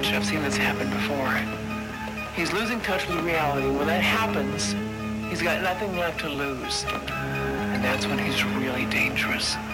touch. I've seen this happen before. He's losing touch with reality. When that happens, he's got nothing left to lose. And that's when he's really dangerous.